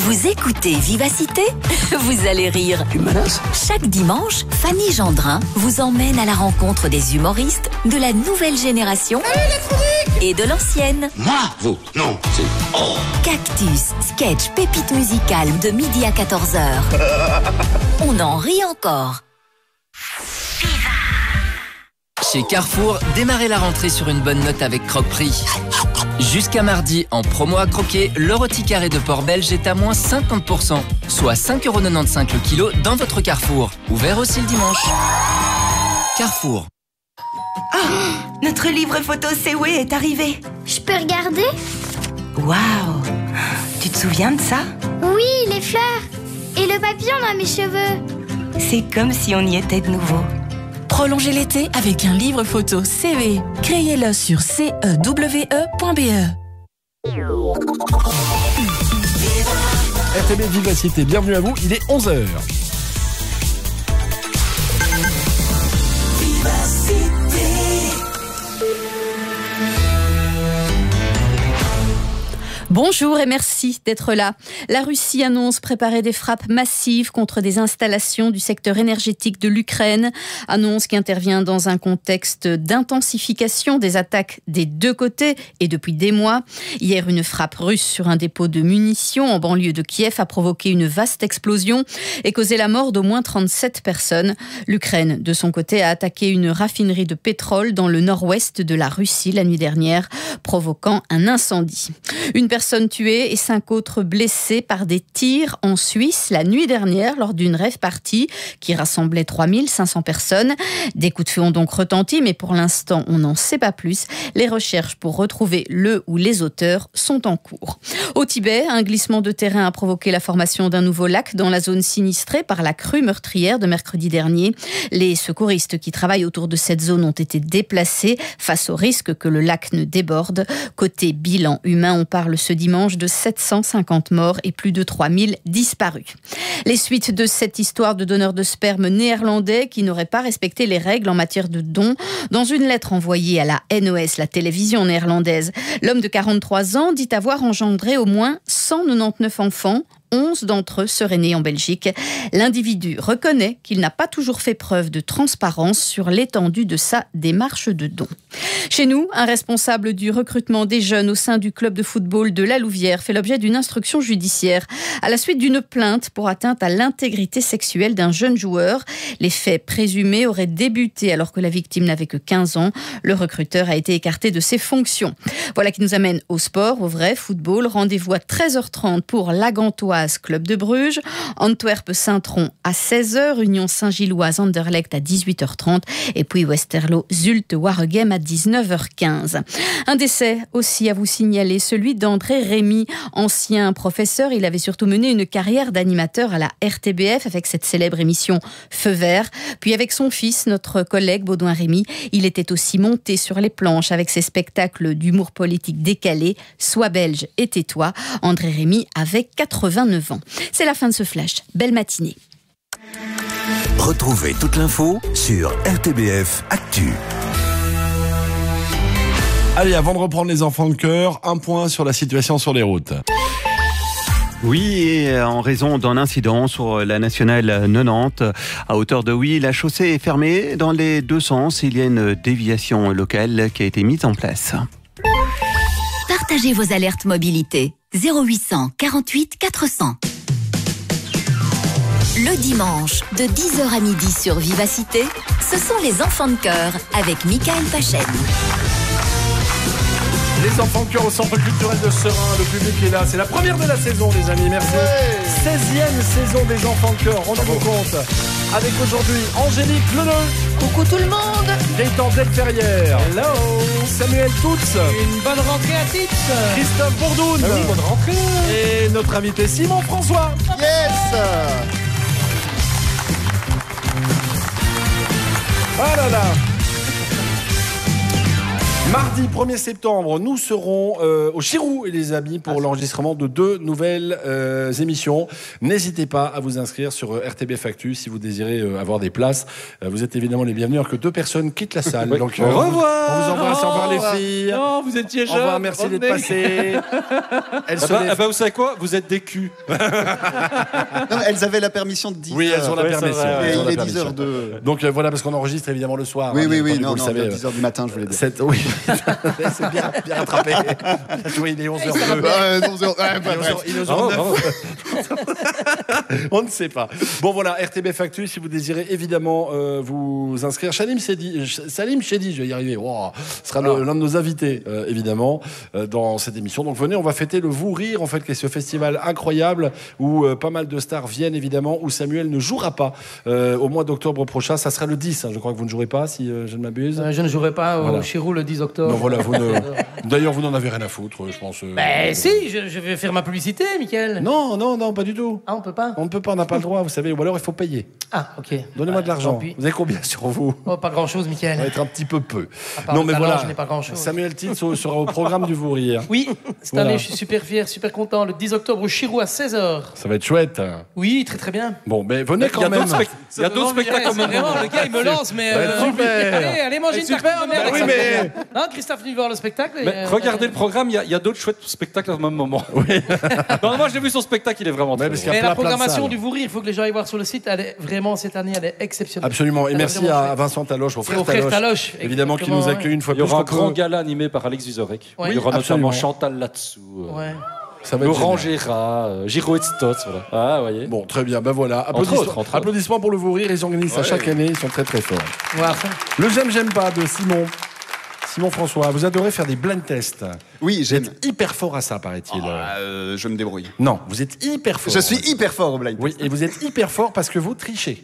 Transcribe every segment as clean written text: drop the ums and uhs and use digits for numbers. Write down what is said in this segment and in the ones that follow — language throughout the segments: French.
Vous écoutez Vivacité? Vous allez rire. Tu me menaces? Chaque dimanche, Fanny Gendrin vous emmène à la rencontre des humoristes de la nouvelle génération et de l'ancienne. Moi? Vous? Non, c'est... Oh. Cactus, sketch, pépite musicale de midi à 14h. On en rit encore. Chez Carrefour, démarrez la rentrée sur une bonne note avec Croque-Prix. Jusqu'à mardi, en promo à croquer, le rôti carré de porc belge est à moins 50%, soit 5,95€ le kilo dans votre Carrefour. Ouvert aussi le dimanche. Carrefour. Ah, notre livre photo C'est est arrivé. Je peux regarder? Waouh! Tu te souviens de ça? Oui, les fleurs. Et le papillon dans mes cheveux. C'est comme si on y était de nouveau. Prolongez l'été avec un livre photo CE. Créez-le sur cewe.be. RTB Vivacité, bienvenue à vous, il est 11h. Bonjour et merci d'être là. La Russie annonce préparer des frappes massives contre des installations du secteur énergétique de l'Ukraine. Annonce qui intervient dans un contexte d'intensification des attaques des deux côtés et depuis des mois. Hier, une frappe russe sur un dépôt de munitions en banlieue de Kiev a provoqué une vaste explosion et causé la mort d'au moins 37 personnes. L'Ukraine, de son côté, a attaqué une raffinerie de pétrole dans le nord-ouest de la Russie la nuit dernière, provoquant un incendie. Une personne tuée et 5 autres blessés par des tirs en Suisse la nuit dernière lors d'une rave party qui rassemblait 3500 personnes. Des coups de feu ont donc retenti, mais pour l'instant, on n'en sait pas plus. Les recherches pour retrouver le ou les auteurs sont en cours. Au Tibet, un glissement de terrain a provoqué la formation d'un nouveau lac dans la zone sinistrée par la crue meurtrière de mercredi dernier. Les secouristes qui travaillent autour de cette zone ont été déplacés face au risque que le lac ne déborde. Côté bilan humain, on parle ce dimanche de 750 morts et plus de 3000 disparus. Les suites de cette histoire de donneur de sperme néerlandais qui n'aurait pas respecté les règles en matière de dons. Dans une lettre envoyée à la NOS, la télévision néerlandaise, l'homme de 43 ans dit avoir engendré au moins 199 enfants. 11 d'entre eux seraient nés en Belgique. L'individu reconnaît qu'il n'a pas toujours fait preuve de transparence sur l'étendue de sa démarche de don. Chez nous, un responsable du recrutement des jeunes au sein du club de football de La Louvière fait l'objet d'une instruction judiciaire à la suite d'une plainte pour atteinte à l'intégrité sexuelle d'un jeune joueur. Les faits présumés auraient débuté alors que la victime n'avait que 15 ans. Le recruteur a été écarté de ses fonctions. Voilà qui nous amène au sport, au vrai football. Rendez-vous à 13h30 pour la Gantoise Club de Bruges, Antwerp-Saint-Tron à 16h, Union Saint-Gilloise Anderlecht à 18h30 et puis Westerlo Zulte Waregem à 19h15. Un décès aussi à vous signaler, celui d'André Rémy, ancien professeur. Il avait surtout mené une carrière d'animateur à la RTBF avec cette célèbre émission Feu Vert. Puis avec son fils, notre collègue Baudouin Rémy, il était aussi monté sur les planches avec ses spectacles d'humour politique décalé, Sois belge et tais-toi. André Rémy avait 89 ans. C'est la fin de ce flash. Belle matinée. Retrouvez toute l'info sur RTBF Actu. Allez, avant de reprendre les enfants de cœur, un point sur la situation sur les routes. Oui, et en raison d'un incident sur la nationale 90 à hauteur de Huy, la chaussée est fermée dans les deux sens. Il y a une déviation locale qui a été mise en place. Partagez vos alertes mobilité. 0800 48 400. Le dimanche, de 10h à midi sur Vivacité, ce sont les enfants de cœur avec Michael Pachette. Les enfants de cœur au centre culturel de Serein, le public est là, c'est la première de la saison les amis, merci. 16e saison des enfants de cœur, rendez-vous compte. Avec aujourd'hui Angélique Leleu. Coucou tout le monde. Gaëtan Delferrière. Hello. Samuel Toutz. Une bonne rentrée à Titz. Christophe Bourdoun. Oui, bonne rentrée. Et notre invité Simon François. Yes. Ah là là. Mardi 1er septembre, nous serons au Chirou et les amis pour l'enregistrement de 2 nouvelles émissions. N'hésitez pas à vous inscrire sur RTBF Actu si vous désirez avoir des places. Vous êtes évidemment les bienvenus alors que 2 personnes quittent la salle. Oui. Donc, au revoir. On vous embrasse, au revoir les filles. Non, vous étiez jeunes. Au revoir, merci d'être passés. Vous savez quoi? Vous êtes des culs. Non, elles avaient la permission de 10 Oui, elles ont la permission. Et Elles ont il la est 10h de... Donc voilà, parce qu'on enregistre évidemment le soir. Oui, vous le savez. 10h du matin, je voulais dire. Oui, c'est bien rattrapé. Oui, il est 11h02. Il est 11h09. On ne sait pas. Bon voilà, RTBF Actu, si vous désirez évidemment vous inscrire. Salim Chedi, je vais y arriver. Wow, ce sera l'un de nos invités, évidemment, dans cette émission. Donc venez, on va fêter le Vous Rire, en fait, qui est ce festival incroyable où pas mal de stars viennent, évidemment, où Samuel ne jouera pas au mois d'octobre prochain. Ça sera le 10, je crois que vous ne jouerez pas, si je ne m'abuse. Je ne jouerai pas au Chirou le 10 octobre. Non, voilà, d'ailleurs, vous n'en avez rien à foutre, je pense. Si, je vais faire ma publicité, Mickaël. Non, pas du tout. Ah, on peut pas? On ne peut pas, on n'a pas le droit, vous savez, ou alors il faut payer. Ah, ok. Donnez-moi de l'argent. Tant pis. Vous avez combien sur vous? Oh, pas grand-chose, Mickaël. Ça va être un petit peu peu. Non, mais voilà, je n'ai pas grand-chose. Samuel Titz sera au programme du Vous Rire. Oui, cette année, je suis super fier, super content. Le 10 octobre au Chirou à 16h. Ça va être chouette. Oui, très très bien. Bon, mais venez quand même. Il y a d'autres spectacles comme vraiment, le gars, il me lance, mais... super. Allez manger une tarte de merde. Oui, mais... Hein, Christophe, venu voir le spectacle. Mais regardez le programme, il y a d'autres chouettes spectacles au même moment. Oui. Non, moi, j'ai vu son spectacle, il est vraiment très bon. Mais la programmation du Vous Rire, il faut que les gens aillent voir sur le site. Elle est vraiment, cette année, elle est exceptionnelle. Absolument. Et merci à Vincent Taloche, au frère Taloche, évidemment, qui nous accueille une fois de plus. Il y aura un grand gala animé par Alex Vizorek. Il y aura notamment Chantal là-dessous. Laurent Gérard, Giro et Stotz, voilà. Ah, voyez. Bon, très bien, ben voilà. Applaudissements pour le Vous Rire, ils organisent ça chaque année, ils sont très très forts. Voilà. Le j'aime pas de Simon François, vous adorez faire des blind tests. Oui, j'aime. Vous êtes hyper fort à ça, paraît-il. Je me débrouille. Non, vous êtes hyper fort. Je suis hyper fort au blind test. Oui, et vous êtes hyper fort parce que vous trichez.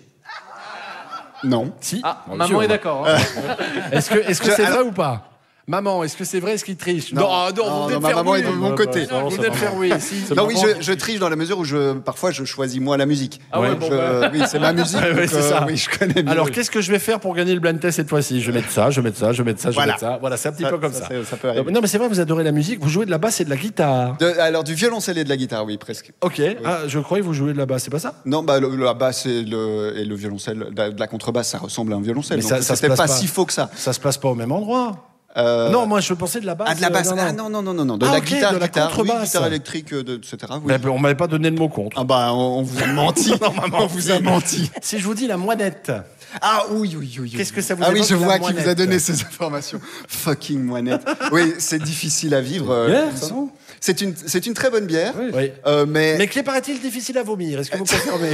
Non. Si. Ah, maman est d'accord. Hein. Est-ce que c'est vrai ou pas? Maman, est-ce que c'est vrai, est-ce qu'il triche? Non, vous venez de faire maman est de mon côté. Vous venez de faire oui. Non, oui, je triche dans la mesure où parfois je choisis moi la musique. Ah ouais, oui, c'est ma musique. Oui, c'est ça. Oui, je connais mieux. Alors, qu'est-ce que je vais faire pour gagner le blind test cette fois-ci? Je vais mettre ça. Voilà, c'est un petit peu comme ça. Ça peut arriver. Non, mais c'est vrai, vous adorez la musique. Vous jouez de la basse et de la guitare. Alors, du violoncelle et de la guitare, oui, presque. Ok. Oui. Ah, je croyais que vous jouez de la basse, c'est pas ça? Non, la basse et le violoncelle, de la contrebasse, ça ressemble à un violoncelle. Mais donc c'était pas si faux que ça. Ça se place pas au même endroit. Non, moi je pensais de la basse. Ah, de la basse. Non. De la guitare, de la contrebasse. Oui, guitare électrique, etc. Oui. Mais on m'avait pas donné le mot contre. Ah bah, on vous a menti. On vous a menti. Si je vous dis la moinette. Ah oui. Qu'est-ce que ça vous Ah oui, je vois qui moinette. vous a donné ces informations. Fucking moinette. Oui, c'est difficile à vivre. C'est une très bonne bière. Oui. Mais qui paraît-il difficile à vomir? Est-ce que vous confirmez?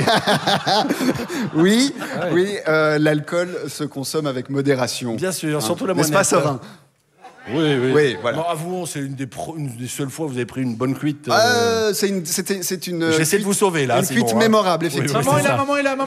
Oui. L'alcool se consomme avec modération. Bien sûr, surtout la moinette. N'est-ce pas, Sorin? Oui, voilà. Bon, avouons, c'est une des seules fois où vous avez pris une bonne cuite. C'est une. J'essaie de vous sauver là. Une cuite mémorable, effectivement. Maman est là.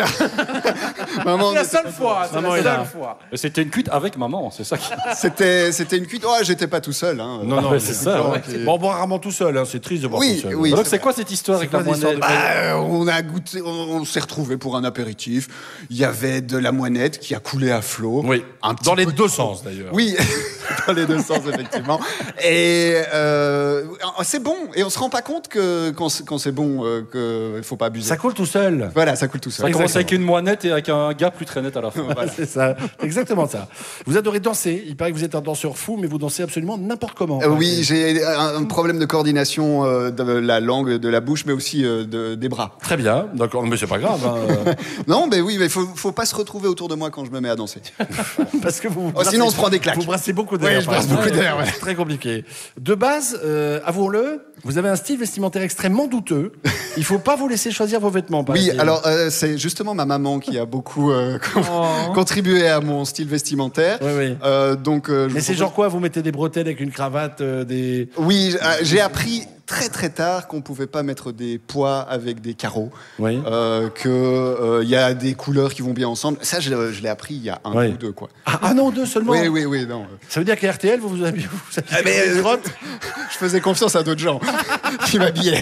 Maman, c'est la seule fois. C'était une cuite avec maman, c'est ça. C'était une cuite. Oh, j'étais pas tout seul. Hein. Non, c'est ça. Bon, on boit rarement tout seul. C'est triste de boire tout seul. Oui. Donc c'est quoi cette histoire avec la moinette? On a goûté. On s'est retrouvés pour un apéritif. Il y avait de la moinette qui a coulé à flot. Oui. Dans les deux sens d'ailleurs. Oui. Dans les deux sens, effectivement. Et c'est bon. Et on se rend pas compte que quand c'est bon, qu'il faut pas abuser. Ça coule tout seul. Voilà, ça coule tout seul. Ça commence avec une moinette et avec un gars plus très net à la fin. Voilà. C'est ça, exactement ça. Vous adorez danser. Il paraît que vous êtes un danseur fou, mais vous dansez absolument n'importe comment. Oui, j'ai un problème de coordination de la langue, de la bouche, mais aussi des bras. Très bien, d'accord, mais c'est pas grave. Hein. Non, mais oui, mais faut pas se retrouver autour de moi quand je me mets à danser. Parce que vous. Sinon, on se prend des claques. Vous brassez beaucoup d'air. Oui, je brasse beaucoup d'air. C'est très compliqué. De base, avouons-le, vous avez un style vestimentaire extrêmement douteux. Il faut pas vous laisser choisir vos vêtements. Oui, alors c'est justement ma maman qui a beaucoup contribué à mon style vestimentaire. Oui. Mais c'est genre quoi? Vous mettez des bretelles avec une cravate, des. Oui, j'ai appris très très tard qu'on pouvait pas mettre des pois avec des carreaux. Oui. Que y a des couleurs qui vont bien ensemble. Ça, je l'ai appris il y a un ou deux, quoi. Ah non, deux seulement. Oui, non. Ça veut dire qu'à RTL, vous habillez je faisais confiance à d'autres gens qui m'habillaient.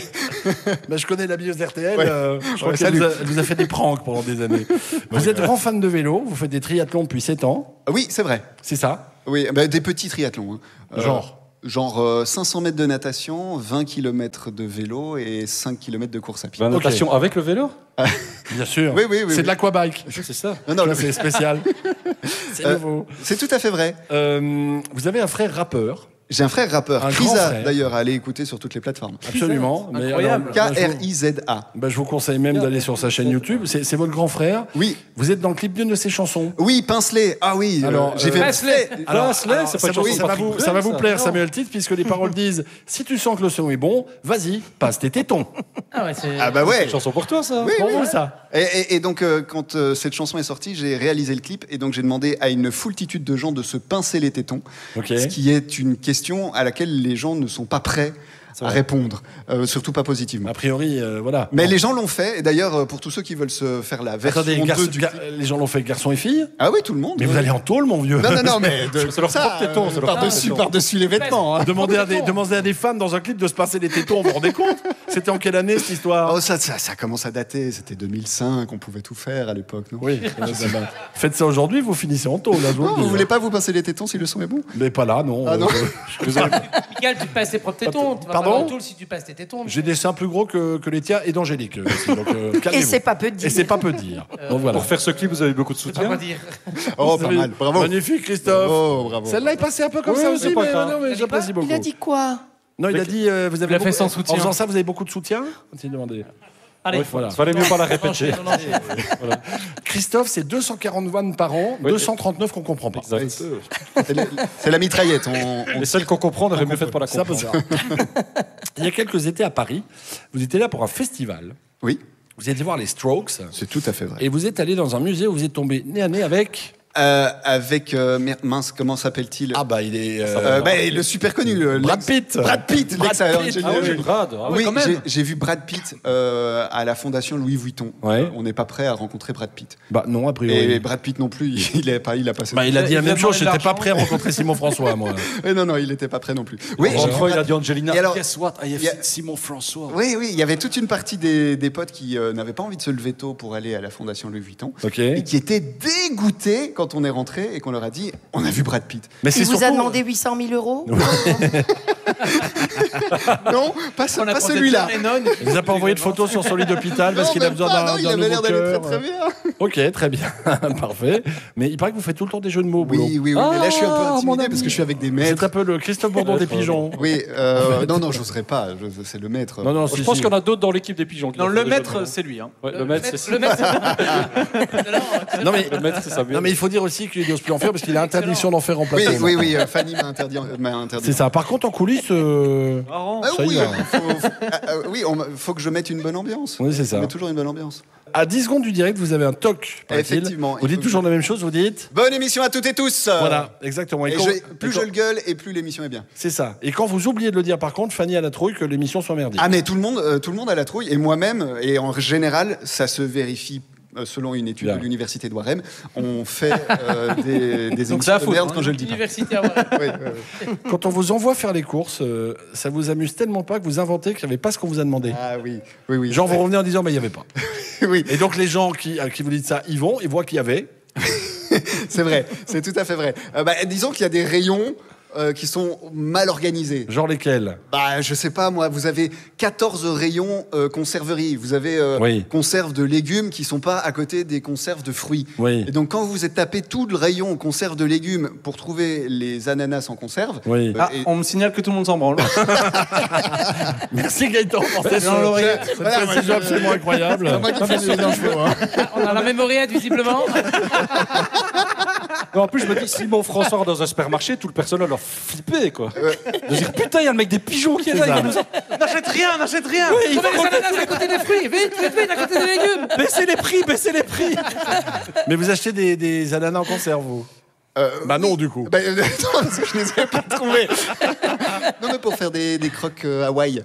Je connais la billeuse RTL. Je crois qu'elle vous a fait des pranks pendant des années. Vous êtes grand fan de vélo, vous faites des triathlons depuis 7 ans. Oui, c'est vrai. C'est ça? Oui, des petits triathlons. Genre 500 mètres de natation, 20 km de vélo et 5 km de course à pied. La natation avec le vélo? Bien sûr. Oui. C'est de l'aquabike. C'est ça. Non, c'est spécial. C'est nouveau. C'est tout à fait vrai. Vous avez un frère rappeur. J'ai un frère rappeur, Kriza, d'ailleurs, à aller écouter sur toutes les plateformes. Absolument. Incroyable. K-R-I-Z-A. Je vous conseille même d'aller sur sa chaîne YouTube. C'est votre grand frère. Oui. Vous êtes dans le clip d'une de ses chansons. Oui, Pincelet. Ah oui. Alors, j'ai fait Pincelet. Ça va vous plaire, Samuel Titre, puisque les paroles disent si tu sens que le son est bon, vas-y, passe tes tétons. Ah bah ouais. C'est une chanson pour toi, ça. Oui, pour vous, ça. Et donc, quand cette chanson est sortie, j'ai réalisé le clip et donc j'ai demandé à une foultitude de gens de se pincer les tétons. Ce qui est une question à laquelle les gens ne sont pas prêts à répondre, surtout pas positivement. A priori, voilà. Mais les gens l'ont fait, et d'ailleurs, pour tous ceux qui veulent se faire la version les gens l'ont fait, garçons et filles? Ah oui, tout le monde. Mais vous allez en tôle, mon vieux. Non, mais c'est leur propre téton. Par-dessus les vêtements. Demandez à des femmes dans un clip de se passer les tétons, vous vous rendez compte? C'était en quelle année, cette histoire? Oh, ça commence à dater, c'était 2005, on pouvait tout faire à l'époque, non? Oui. Faites ça aujourd'hui, vous finissez en tôle. Vous voulez pas vous pincer les tétons si le son est bon? Mais pas là, non. Ah non. Michael, tu passes tes propres tétons. Pardon? Si tu passes tes tétons. J'ai des seins plus gros que les tiens et d'Angélique. Et c'est pas peu de dire. Et c'est pas peu de dire. Donc voilà. Pour faire ce clip, vous avez beaucoup de soutien. Pas dire. Oh, pas mal. Bravo. Magnifique, Christophe. Oh, bravo. Celle-là est passée un peu comme ça aussi, mais j'apprécie beaucoup. Il a dit quoi? Non, il a dit vous avez fait sans soutien. En faisant ça, vous avez beaucoup de soutien? Quand il demandait. Allez, voilà. Fallait mieux pas la répéter. Voilà. Christophe, c'est 240 vannes par an, 239 qu'on comprend pas. Exact. C'est la mitraillette. Les seules qu'on comprend, on aurait mieux fait de pas la comprendre. Il y a quelques étés à Paris, vous étiez là pour un festival. Oui. Vous êtes allé voir les Strokes. C'est tout à fait vrai. Et vous êtes allé dans un musée où vous êtes tombé nez à nez avec... mince, comment s'appelle-t-il? Ah bah il est le super connu, Brad Pitt. Oui, j'ai vu Brad Pitt à la fondation Louis Vuitton. Ouais. On n'est pas prêt à rencontrer Brad Pitt. Bah non, a priori. Et Brad Pitt non plus, il a passé. Il a dit la même chose. J'étais pas prêt à rencontrer Simon François, moi. Non, il n'était pas prêt non plus. Oui, il a dit Angelina. Guess what? I have Simon François. Oui, il y avait toute une partie des potes qui n'avaient pas envie de se lever tôt pour aller à la fondation Louis Vuitton, et qui étaient dégoûtés quand on est rentré et qu'on leur a dit on a vu Brad Pitt. Mais il vous a demandé 800 000 €? Non, pas celui-là. Il vous a pas envoyé de photos sur son lit d'hôpital parce qu'il a besoin d'un il avait l'air d'aller très bien. Ok, très bien, parfait. Mais il paraît que vous faites tout le temps des jeux de mots. Oui, mais là je suis un peu intimidé parce que je suis avec des maîtres. C'est un peu le Christophe Bourdon des pigeons. Oui, non, j'oserais pas. C'est le maître. Non, je pense qu'il y en a d'autres dans l'équipe des pigeons. Non, le maître, c'est lui. Le maître, c'est ça. Non mais il faut dire aussi qu'il n'ose plus en faire parce qu'il a interdiction d'en faire en plateau. Oui, Fanny m'a interdit. C'est ça. Par contre, en coulisses, oui, faut que je mette une bonne ambiance. Oui, c'est ça. Je mets toujours une bonne ambiance. À 10 secondes du direct, vous avez un toc. Effectivement. Vous dites toujours la même chose, vous dites bonne émission à toutes et tous. Voilà, exactement. Plus je le gueule et plus l'émission est bien. C'est ça. Et quand vous oubliez de le dire, par contre, Fanny a la trouille que l'émission soit merdique. Ah, mais tout le monde a la trouille. Et moi-même, et en général, ça se vérifie. Selon une étude de l'université de Warem, on fait des émissions de merde quand je le dis pas. Quand on vous envoie faire les courses, ça vous amuse tellement pas que vous inventez qu'il n'y avait pas ce qu'on vous a demandé. Ah oui. Genre vous revenez en disant mais il n'y avait pas. Oui. Et donc les gens qui vous disent ça, ils voient qu'il y avait. C'est vrai, c'est tout à fait vrai. Disons qu'il y a des rayons qui sont mal organisés. Genre lesquels? Je sais pas moi, vous avez 14 rayons conserverie, vous avez conserves de légumes qui sont pas à côté des conserves de fruits. Oui. Et donc quand vous êtes tapé tout le rayon conserve de légumes pour trouver les ananas en conserve... on me signale que tout le monde s'en branle. Merci Gaëtan pour cette précision absolument incroyable. C'est moi qui fais les infos. On a la même oreillette visiblement. Non, en plus, je me dis, Simon François dans un supermarché, tout le personnel leur flippé, quoi. De dire, putain, il y a le mec des pigeons qui est là, il va nous... N'achète rien. Oui, il faut les ananas à côté des fruits. Vite, à côté des légumes. Baissez les prix. Mais vous achetez des ananas en conserve, vous? Non, du coup. Non, parce que je ne les ai pas trouvés. Non, mais pour faire des croques Hawaï.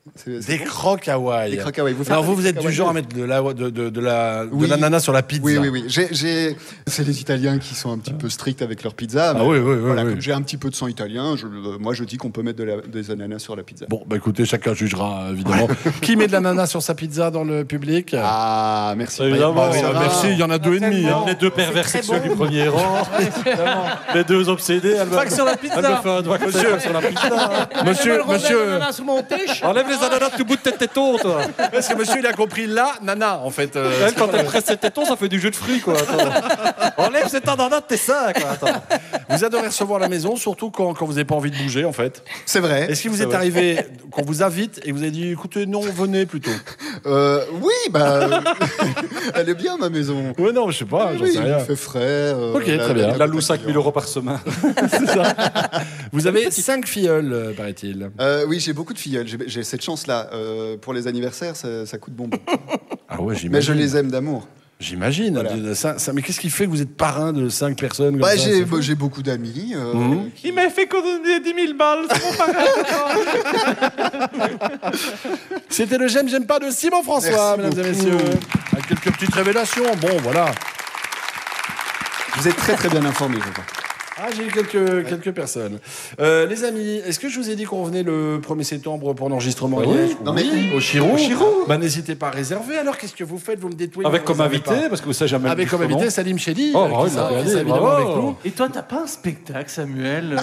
Des croques Hawaï. Des croques Hawaï. Alors vous êtes du genre à mettre de l'ananas sur la pizza. Oui. C'est les Italiens qui sont un petit peu stricts avec leur pizza. Oui. Comme j'ai un petit peu de sang italien, moi je dis qu'on peut mettre des ananas sur la pizza. Bon, écoutez, chacun jugera évidemment. Qui met de l'ananas sur sa pizza dans le public? Ah, merci. Évidemment, merci, il y en a 2,5. Hein. Les deux pervers sexuels du premier rang. Les deux obsédés. Pas que sur la pizza. Elle me fait un doigt sur la pizza. Monsieur. Enlève les ananas de tout bout de tes tétons, toi. Parce que monsieur, il a compris la nana, en fait. Elle, quand elle presse ses tétons, ça fait du jus de fruits, quoi. Enlève cet ananas de tes seins, quoi. Attends. Vous adorez recevoir à la maison, surtout quand vous n'avez pas envie de bouger, en fait. C'est vrai. Est-ce qu'il vous est arrivé qu'on vous invite et vous avez dit, écoutez, non, venez plutôt? Oui, elle est bien, ma maison. Ouais, non, je sais pas, j'en sais rien. Il fait frais. Ok, très bien. La loue 5 000 € par semaine. C'est ça. Vous avez 5 filleuls, paraît-il. Oui, j'ai beaucoup de filleuls. J'ai cette chance-là. Pour les anniversaires, ça coûte bonbon. Ah ouais, j'imagine. Mais je les aime d'amour. J'imagine. Voilà. Mais qu'est-ce qui fait que vous êtes parrain de 5 personnes j'ai beaucoup d'amis. Il m'a fait économiser 10 000 balles, c'est mon parrain. C'était le j'aime pas de Simon François, mesdames et messieurs. Avec quelques petites révélations. Bon, voilà. Vous êtes très très bien informés, je crois. Ah, j'ai eu quelques personnes. Les amis, est-ce que je vous ai dit qu'on revenait le 1er septembre pour l'enregistrement au Chirou. Bah, n'hésitez pas à réserver. Alors, qu'est-ce que vous faites? Vous me dites oui. Avec comme invité, parce que vous savez jamais. Avec comme invité Salim Chedi. Oh, bah oui, qui évidemment avec nous. Et toi, t'as pas un spectacle, Samuel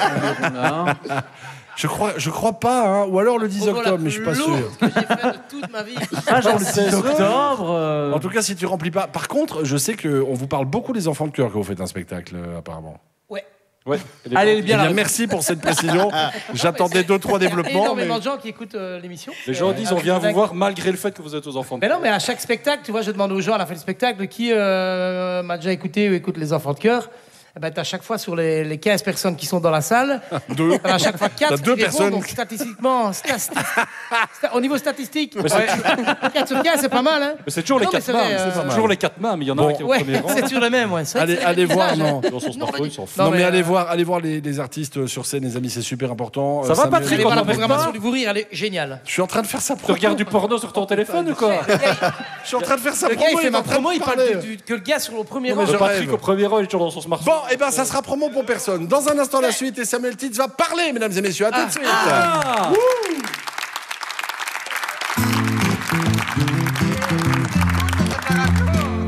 Je crois pas, hein. Ou alors le 10 octobre, mais je suis pas sûr. Que j'ai fait de toute ma vie. Ah, genre le 16 octobre. En tout cas, si tu remplis pas. Par contre, je sais qu'on vous parle beaucoup des enfants de cœur quand vous faites un spectacle, apparemment. Ouais. Allez, bien merci pour cette précision. J'attendais 2-3 développements. Il y a énormément de gens qui écoutent l'émission. Les gens disent on vient vous voir malgré le fait que vous êtes aux enfants de cœur. cœur. Mais non, mais à chaque spectacle, tu vois, je demande aux gens à la fin du spectacle qui m'a déjà écouté ou écoute les enfants de cœur. À chaque fois, sur les 15 personnes qui sont dans la salle, à chaque fois 4 2 personnes. Donc statistiquement, au niveau statistique, 4 sur 15, c'est pas mal. Hein. Mais c'est toujours les 4 mains. C'est toujours les 4 mains, mais il y en a un qui est au premier rang. C'est toujours le même. Ouais. Allez voir, non. Dans son smartphone, il s'en fout. Non, mais allez voir les artistes sur scène, les amis, c'est super important. Ça va, Patrick? Allez voir la programmation du Vous Rire, elle est géniale. Je suis en train de faire sa promo. Tu regardes du porno sur ton téléphone ou quoi? Je suis en train de faire sa promo. Le gars, il fait ma promo, il parle que le gars sur le premier rang. Patrick au premier rang, il est toujours dans son smartphone. Bon, et ben ça sera promo pour personne. Dans un instant, la suite, et Samuel Titz va parler, mesdames et messieurs. À tout de suite.